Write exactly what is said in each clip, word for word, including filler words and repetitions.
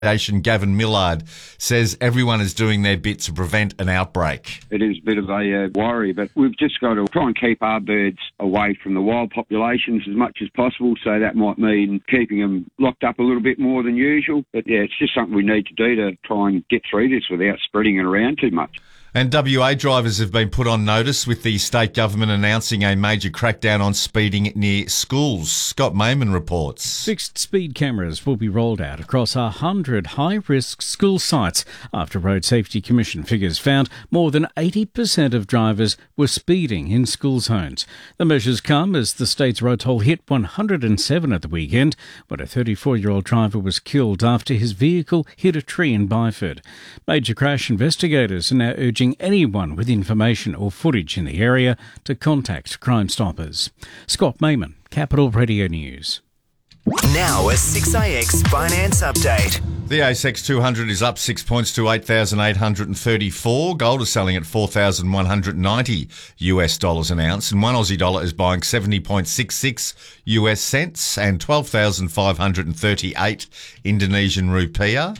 Gavin Millard says everyone is doing their bit to prevent an outbreak. It is a bit of a uh, worry, but we've just got to try and keep our birds away from the wild populations as much as possible, so that might mean keeping them locked up a little bit more than usual. But yeah, it's just something we need to do to try and get through this without spreading it around too much. And W A drivers have been put on notice with the state government announcing a major crackdown on speeding near schools. Scott Mayman reports. Fixed speed cameras will be rolled out across one hundred high-risk school sites after Road Safety Commission figures found more than eighty percent of drivers were speeding in school zones. The measures come as the state's road toll hit one hundred seven at the weekend when a thirty-four-year-old driver was killed after his vehicle hit a tree in Byford. Major crash investigators are now urging anyone with information or footage in the area to contact Crime Stoppers. Scott Mayman, Capital Radio News. Now a six A X finance update. The A S X two hundred is up six points to eight thousand eight hundred thirty-four. Gold is selling at four thousand one hundred ninety U S dollars an ounce, and one Aussie dollar is buying seventy point six six U S cents and twelve thousand five hundred thirty-eight Indonesian rupiah.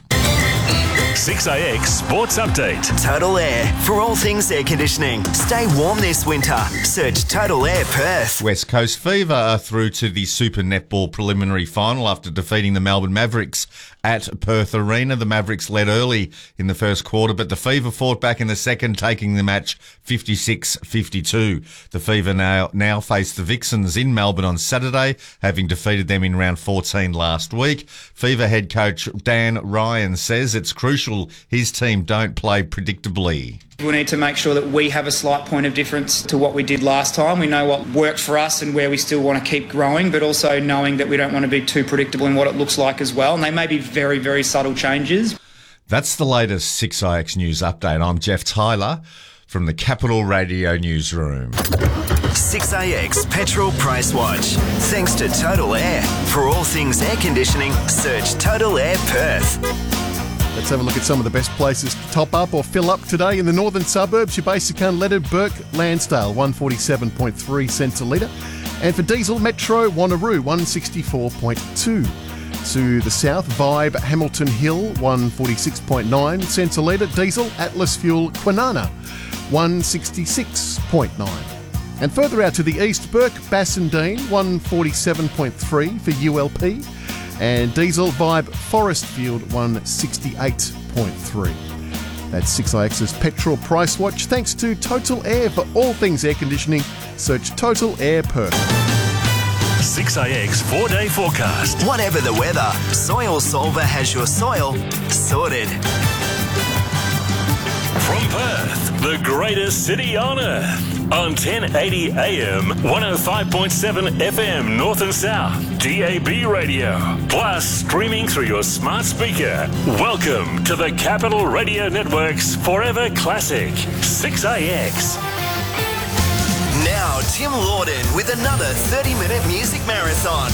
six A X Sports Update. Total Air. For all things air conditioning. Stay warm this winter. Search Total Air Perth. West Coast Fever are through to the Super Netball preliminary final after defeating the Melbourne Mavericks at Perth Arena. The Mavericks led early in the first quarter, but the Fever fought back in the second, taking the match fifty-six fifty-two. The Fever now, now face the Vixens in Melbourne on Saturday, having defeated them in round fourteen last week. Fever head coach Dan Ryan says it's crucial his team don't play predictably. We need to make sure that we have a slight point of difference to what we did last time. We know what worked for us and where we still want to keep growing, but also knowing that we don't want to be too predictable in what it looks like as well. And they may be very, very subtle changes. That's the latest six A X News Update. I'm Jeff Tyler from the Capital Radio Newsroom. six A X Petrol Price Watch. Thanks to Total Air. For all things air conditioning, search Total Air Perth. Let's have a look at some of the best places to top up or fill up today. In the northern suburbs, your basic unleaded Burke Lansdale, one forty-seven point three cents a litre. And for diesel, Metro Wanneroo, one sixty-four point two. To the south, Vibe Hamilton Hill, one forty-six point nine cents a litre. Diesel, Atlas Fuel Kwinana, one sixty-six point nine. And further out to the east, Burke Bassendean, one forty-seven point three for U L P. And diesel Vibe Forestfield, one sixty-eight point three. That's six A X's Petrol Price Watch. Thanks to Total Air. For all things air conditioning, search Total Air Perth. six A X four-day forecast. Whatever the weather, Soil Solver has your soil sorted. From Perth, the greatest city on earth. On ten eighty A M, one oh five point seven F M North and South, D A B radio, plus streaming through your smart speaker. Welcome to the Capital Radio Network's Forever Classic, six A X. Now Tim Lawden with another thirty-minute music marathon.